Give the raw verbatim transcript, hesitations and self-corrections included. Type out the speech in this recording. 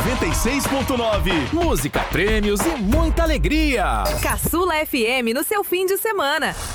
noventa e seis ponto nove. Música, prêmios e muita alegria. Caçula F M no seu fim de semana.